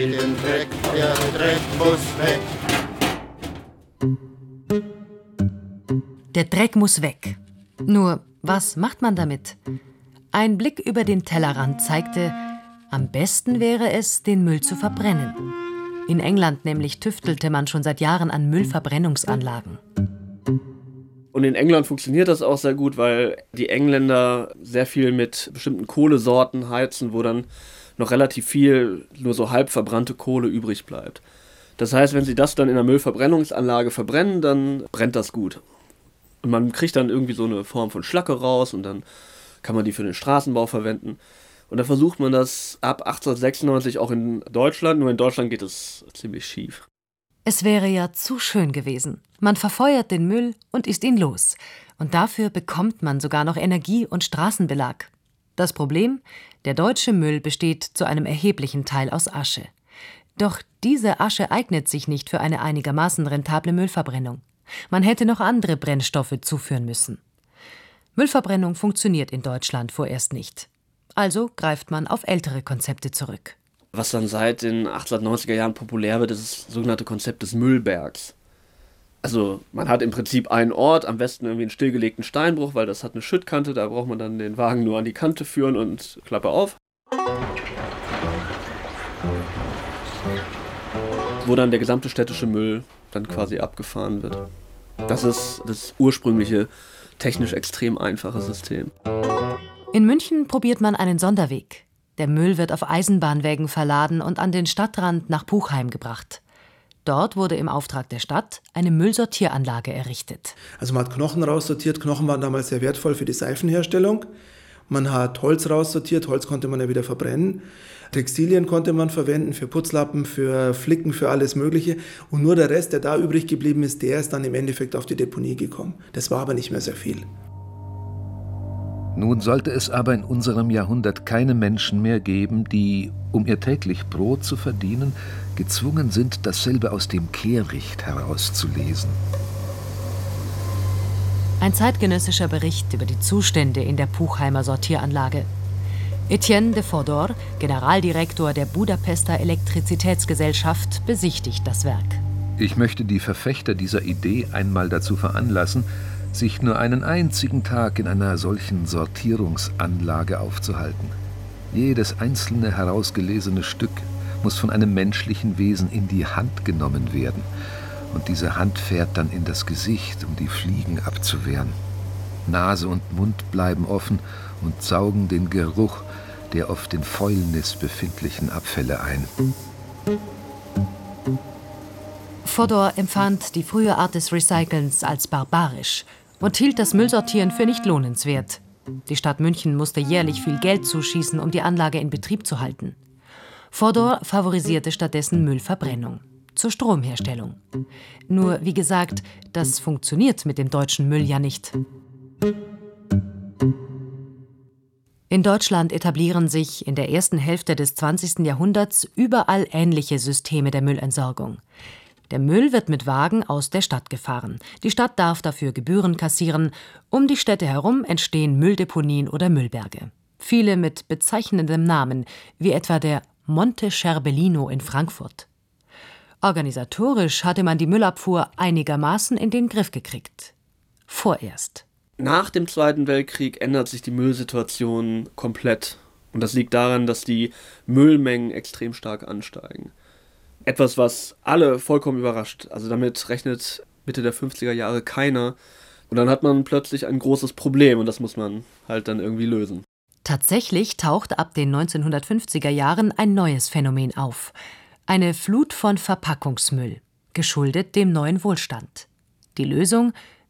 Den Dreck, der Dreck muss weg. Der Dreck muss weg. Nur, was macht man damit? Ein Blick über den Tellerrand zeigte, am besten wäre es, den Müll zu verbrennen. In England nämlich tüftelte man schon seit Jahren an Müllverbrennungsanlagen. Und in England funktioniert das auch sehr gut, weil die Engländer sehr viel mit bestimmten Kohlesorten heizen, wo dann noch relativ viel nur so halb verbrannte Kohle übrig bleibt. Das heißt, wenn sie das dann in einer Müllverbrennungsanlage verbrennen, dann brennt das gut. Und man kriegt dann irgendwie so eine Form von Schlacke raus und dann kann man die für den Straßenbau verwenden. Und da versucht man das ab 1896 auch in Deutschland, nur in Deutschland geht es ziemlich schief. Es wäre ja zu schön gewesen. Man verfeuert den Müll und isst ihn los. Und dafür bekommt man sogar noch Energie und Straßenbelag. Das Problem? Der deutsche Müll besteht zu einem erheblichen Teil aus Asche. Doch diese Asche eignet sich nicht für eine einigermaßen rentable Müllverbrennung. Man hätte noch andere Brennstoffe zuführen müssen. Müllverbrennung funktioniert in Deutschland vorerst nicht. Also greift man auf ältere Konzepte zurück. Was dann seit den 1890er Jahren populär wird, ist das sogenannte Konzept des Müllbergs. Also man hat im Prinzip einen Ort, am besten irgendwie einen stillgelegten Steinbruch, weil das hat eine Schüttkante, da braucht man dann den Wagen nur an die Kante führen und Klappe auf. Wo dann der gesamte städtische Müll dann quasi abgefahren wird. Das ist das ursprüngliche, technisch extrem einfache System. In München probiert man einen Sonderweg. Der Müll wird auf Eisenbahnwägen verladen und an den Stadtrand nach Puchheim gebracht. Dort wurde im Auftrag der Stadt eine Müllsortieranlage errichtet. Also man hat Knochen raussortiert. Knochen waren damals sehr wertvoll für die Seifenherstellung. Man hat Holz raussortiert. Holz konnte man ja wieder verbrennen. Textilien konnte man verwenden für Putzlappen, für Flicken, für alles Mögliche. Und nur der Rest, der da übrig geblieben ist, der ist dann im Endeffekt auf die Deponie gekommen. Das war aber nicht mehr sehr viel. Nun sollte es aber in unserem Jahrhundert keine Menschen mehr geben, die, um ihr täglich Brot zu verdienen, gezwungen sind, dasselbe aus dem Kehricht herauszulesen. Ein zeitgenössischer Bericht über die Zustände in der Puchheimer Sortieranlage. Etienne de Fodor, Generaldirektor der Budapester Elektrizitätsgesellschaft, besichtigt das Werk. Ich möchte die Verfechter dieser Idee einmal dazu veranlassen, sich nur einen einzigen Tag in einer solchen Sortierungsanlage aufzuhalten. Jedes einzelne herausgelesene Stück muss von einem menschlichen Wesen in die Hand genommen werden. Und diese Hand fährt dann in das Gesicht, um die Fliegen abzuwehren. Nase und Mund bleiben offen und saugen den Geruch der auf den Fäulnis befindlichen Abfälle ein. Fodor empfand die frühe Art des Recycelns als barbarisch und hielt das Müllsortieren für nicht lohnenswert. Die Stadt München musste jährlich viel Geld zuschießen, um die Anlage in Betrieb zu halten. Fodor favorisierte stattdessen Müllverbrennung zur Stromherstellung. Nur, wie gesagt, das funktioniert mit dem deutschen Müll ja nicht. In Deutschland etablieren sich in der ersten Hälfte des 20. Jahrhunderts überall ähnliche Systeme der Müllentsorgung. Der Müll wird mit Wagen aus der Stadt gefahren. Die Stadt darf dafür Gebühren kassieren. Um die Städte herum entstehen Mülldeponien oder Müllberge. Viele mit bezeichnendem Namen, wie etwa der Monte Scherbellino in Frankfurt. Organisatorisch hatte man die Müllabfuhr einigermaßen in den Griff gekriegt. Vorerst. Nach dem Zweiten Weltkrieg ändert sich die Müllsituation komplett. Und das liegt daran, dass die Müllmengen extrem stark ansteigen. Etwas, was alle vollkommen überrascht. Also damit rechnet Mitte der 50er Jahre keiner. Und dann hat man plötzlich ein großes Problem und das muss man halt dann irgendwie lösen. Tatsächlich taucht ab den 1950er Jahren ein neues Phänomen auf. Eine Flut von Verpackungsmüll, geschuldet dem neuen Wohlstand. Die Lösung?